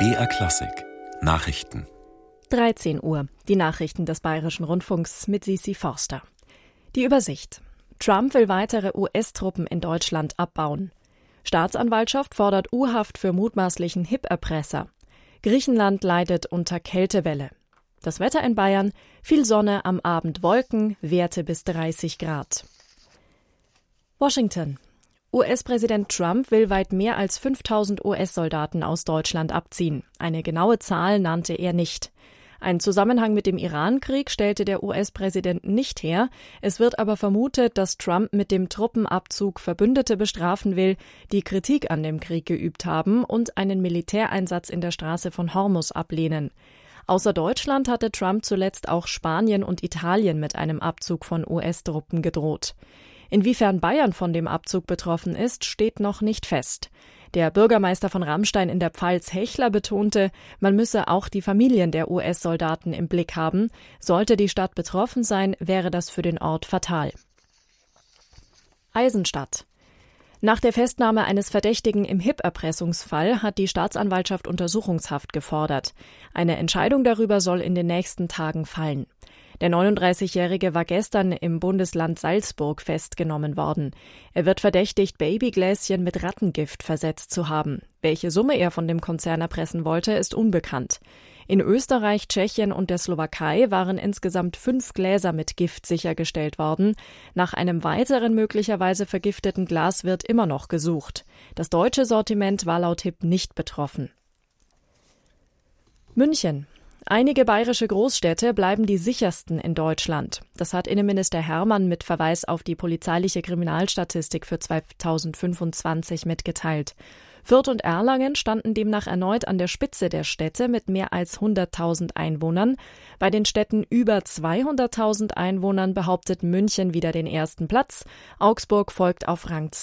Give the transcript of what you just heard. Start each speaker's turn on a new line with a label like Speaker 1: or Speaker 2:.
Speaker 1: BR Klassik Nachrichten
Speaker 2: 13 Uhr. Die Nachrichten des Bayerischen Rundfunks mit Sisi Forster. Die Übersicht. Trump will weitere US-Truppen in Deutschland abbauen. Staatsanwaltschaft fordert U-Haft für mutmaßlichen HIP-Erpresser. Griechenland leidet unter Kältewelle. Das Wetter in Bayern: viel Sonne, am Abend Wolken, Werte bis 30 Grad. Washington. US-Präsident Trump will weit mehr als 5000 US-Soldaten aus Deutschland abziehen. Eine genaue Zahl nannte er nicht. Einen Zusammenhang mit dem Iran-Krieg stellte der US-Präsident nicht her. Es wird aber vermutet, dass Trump mit dem Truppenabzug Verbündete bestrafen will, die Kritik an dem Krieg geübt haben und einen Militäreinsatz in der Straße von Hormuz ablehnen. Außer Deutschland hatte Trump zuletzt auch Spanien und Italien mit einem Abzug von US-Truppen gedroht. Inwiefern Bayern von dem Abzug betroffen ist, steht noch nicht fest. Der Bürgermeister von Ramstein in der Pfalz, Hechler, betonte, man müsse auch die Familien der US-Soldaten im Blick haben. Sollte die Stadt betroffen sein, wäre das für den Ort fatal. Eisenstadt. Nach der Festnahme eines Verdächtigen im HIP-Erpressungsfall hat die Staatsanwaltschaft Untersuchungshaft gefordert. Eine Entscheidung darüber soll in den nächsten Tagen fallen. Der 39-Jährige war gestern im Bundesland Salzburg festgenommen worden. Er wird verdächtigt, Babygläschen mit Rattengift versetzt zu haben. Welche Summe er von dem Konzern erpressen wollte, ist unbekannt. In Österreich, Tschechien und der Slowakei waren insgesamt 5 Gläser mit Gift sichergestellt worden. Nach einem weiteren möglicherweise vergifteten Glas wird immer noch gesucht. Das deutsche Sortiment war laut HIP nicht betroffen. München. Einige bayerische Großstädte bleiben die sichersten in Deutschland. Das hat Innenminister Hermann mit Verweis auf die polizeiliche Kriminalstatistik für 2025 mitgeteilt. Fürth und Erlangen standen demnach erneut an der Spitze der Städte mit mehr als 100.000 Einwohnern. Bei den Städten über 200.000 Einwohnern behauptet München wieder den ersten Platz. Augsburg folgt auf Rang 2.